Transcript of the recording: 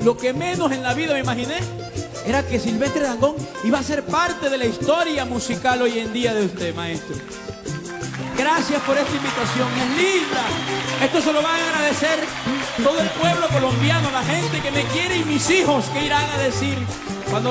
Lo que menos en la vida me imaginé era que Silvestre Dangond iba a ser parte de la historia musical hoy en día de usted, maestro. Gracias por esta invitación, es linda. Esto se lo va a agradecer todo el pueblo colombiano, la gente que me quiere y mis hijos que irán a decir